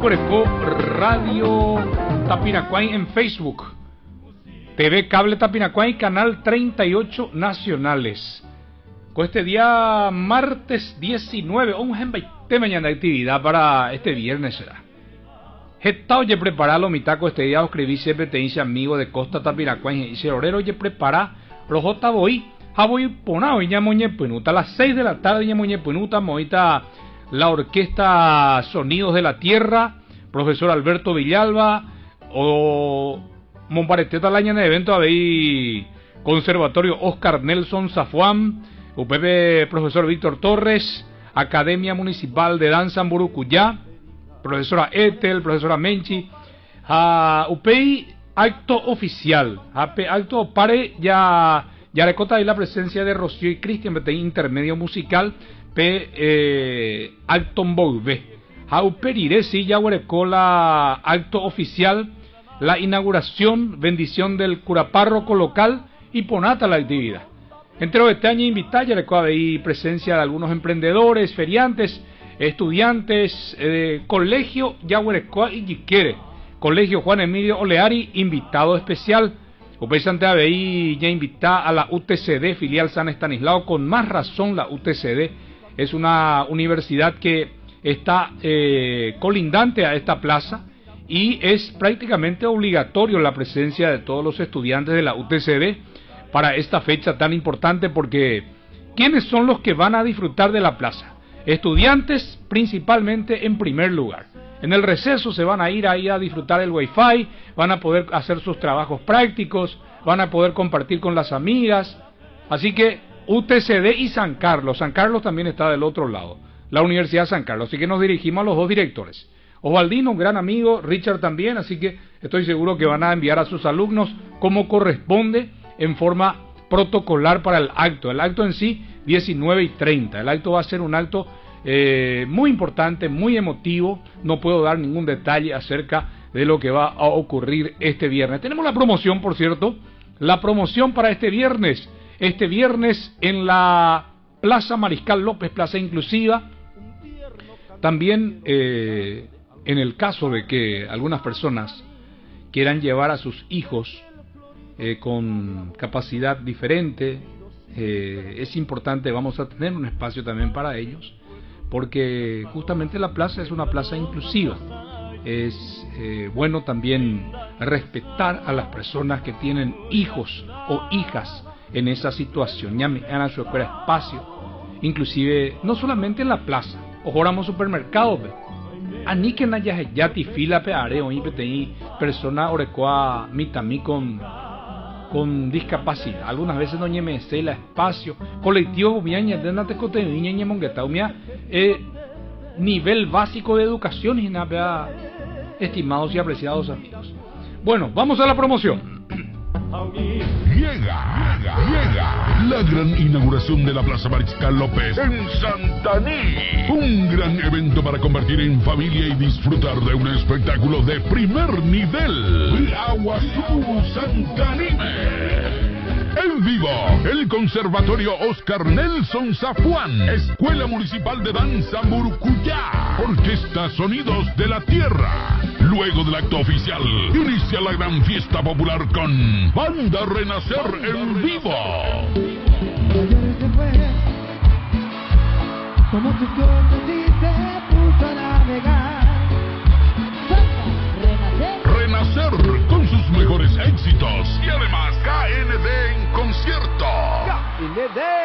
Yaguarecó Radio Tapiracuay en Facebook, TV Cable Tapiracuay, Canal 38 Nacionales. Con este día martes 19, de mañana de actividad para este viernes será. Geta oye prepara lo mitaco este día, escribí siempre te dice amigo de Costa Tapiracuay, y dice orero oye prepara, rojota voy, voy ponao y ñamoñe penuta, a las 6 de la tarde ñamoñe penuta, moita la orquesta Sonidos de la Tierra, profesor Alberto Villalba, o Monpareteta Laña en el evento ahí, Conservatorio Oscar Nelson Zafuán, UPP profesor Víctor Torres, Academia Municipal de Danza Amburucuyá, profesora Etel, profesora Menchi, UPI acto oficial, acto pare ya recota ahí la presencia de Rocío y Cristian, intermedio musical, acto volve, UPERIRE sí ya huerecó la acto oficial, la inauguración, bendición del curapárroco local y ponata la actividad. Entre este año invitar ya recota ahí presencia de algunos emprendedores, feriantes, estudiantes, colegio Yaguarecó y Yiquere, colegio Juan Emilio Oleari, invitado especial. Upesante ahí ya invita a la UTCD, filial San Estanislao, con más razón la UTCD es una universidad que está colindante a esta plaza y es prácticamente obligatorio la presencia de todos los estudiantes de la UTCD para esta fecha tan importante, porque ¿quiénes son los que van a disfrutar de la plaza? Estudiantes principalmente en primer lugar. En el receso se van a ir ahí a disfrutar el wifi, van a poder hacer sus trabajos prácticos, van a poder compartir con las amigas. Así que UTCD y San Carlos también está del otro lado, la Universidad de San Carlos. Así que nos dirigimos a los dos directores. Osvaldino, un gran amigo, Richard también, así que estoy seguro que van a enviar a sus alumnos como corresponde en forma protocolar para el acto. El acto en sí, 19:30. El acto va a ser un acto muy importante, muy emotivo. No puedo dar ningún detalle acerca de lo que va a ocurrir este viernes. Tenemos la promoción, por cierto, la promoción para este viernes en la Plaza Mariscal López, Plaza Inclusiva. También en el caso de que algunas personas quieran llevar a sus hijos con capacidad diferente, es importante, vamos a tener un espacio también para ellos, porque justamente la plaza es una plaza inclusiva. Es bueno también respetar a las personas que tienen hijos o hijas en esa situación. Ya me dan a su espacio, inclusive no solamente en la plaza, ojoramos supermercados, ani que naya ya ti fila peare o impetei persona orecoa mitami con discapacidad. Algunas veces no me sé la espacio colectivo viaña de nate cote niña mongueta nivel básico de educación y nada, estimados y apreciados amigos. Bueno, vamos a la promoción. Llega la gran inauguración de la Plaza Mariscal López en Santaní. Un gran evento para compartir en familia y disfrutar de un espectáculo de primer nivel. Aguazú Santanime. En vivo, el Conservatorio Oscar Nelson Zafuán, Escuela Municipal de Danza Murucuyá, Orquesta Sonidos de la Tierra. Luego del acto oficial, inicia la gran fiesta popular con Banda Renacer en vivo. Como tu cuerpo te puso a navegar. Renacer con sus mejores éxitos y además KND en concierto. KND.